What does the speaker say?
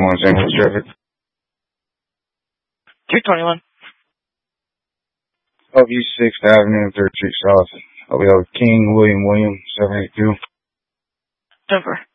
221 St. Louis traffic. 221. Up East 6th Avenue, 3rd Street South. We have King William 782. Over.